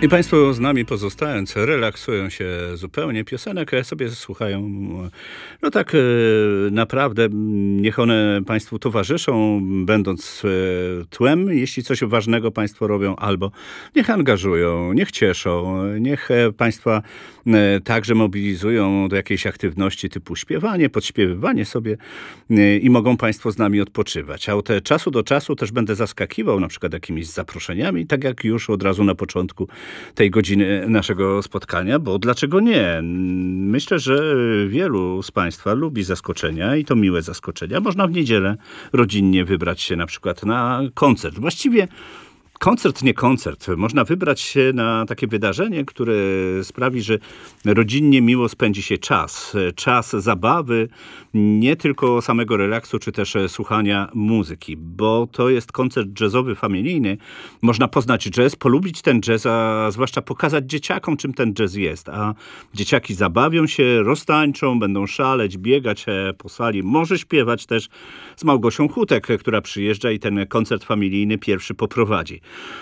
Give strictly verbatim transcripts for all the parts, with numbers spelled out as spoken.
I Państwo z nami pozostając, relaksują się zupełnie. Piosenek sobie słuchają, no tak naprawdę, niech one Państwu towarzyszą, będąc tłem, jeśli coś ważnego Państwo robią, albo niech angażują, niech cieszą, niech Państwa także mobilizują do jakiejś aktywności typu śpiewanie, podśpiewywanie sobie i mogą Państwo z nami odpoczywać. A od czasu do czasu też będę zaskakiwał na przykład jakimiś zaproszeniami, tak jak już od razu na początku tej godziny naszego spotkania, bo dlaczego nie? Myślę, że wielu z Państwa lubi zaskoczenia i to miłe zaskoczenia. Można w niedzielę rodzinnie wybrać się na przykład na koncert. Właściwie koncert, nie koncert. Można wybrać się na takie wydarzenie, które sprawi, że rodzinnie miło spędzi się czas. Czas zabawy, nie tylko samego relaksu, czy też słuchania muzyki, bo to jest koncert jazzowy, familijny. Można poznać jazz, polubić ten jazz, a zwłaszcza pokazać dzieciakom, czym ten jazz jest. A dzieciaki zabawią się, roztańczą, będą szaleć, biegać po sali. Może śpiewać też z Małgosią Hutek, która przyjeżdża i ten koncert familijny pierwszy poprowadzi.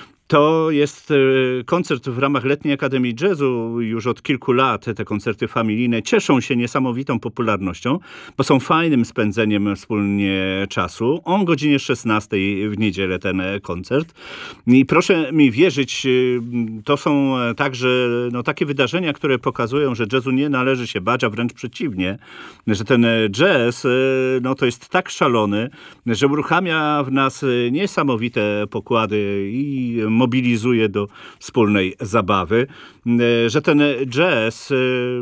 To jest koncert w ramach Letniej Akademii Jazzu. Już od kilku lat te koncerty familijne cieszą się niesamowitą popularnością, bo są fajnym spędzeniem wspólnie czasu. O godzinie szesnastej w niedzielę ten koncert. I proszę mi wierzyć, to są także no, takie wydarzenia, które pokazują, że jazzu nie należy się bać, a wręcz przeciwnie, że ten jazz no, to jest tak szalony, że uruchamia w nas niesamowite pokłady i mobilizuje do wspólnej zabawy, że ten jazz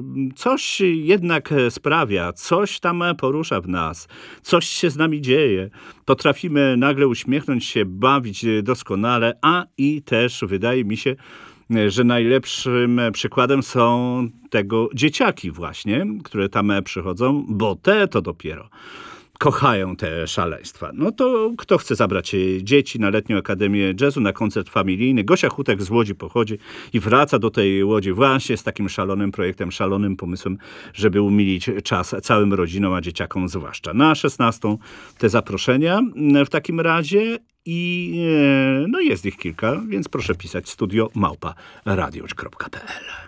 coś jednak sprawia, coś tam porusza w nas, coś się z nami dzieje. Potrafimy nagle uśmiechnąć się, bawić doskonale, a i też wydaje mi się, że najlepszym przykładem są tego dzieciaki właśnie, które tam przychodzą, bo te to dopiero kochają te szaleństwa. No to kto chce zabrać dzieci na Letnią Akademię Jazzu, na koncert familijny? Gosia Hutek z Łodzi pochodzi i wraca do tej Łodzi właśnie z takim szalonym projektem, szalonym pomysłem, żeby umilić czas całym rodzinom, a dzieciakom zwłaszcza. Na szesnastą te zaproszenia w takim razie i no jest ich kilka, więc proszę pisać studio małpa radio kropka p l.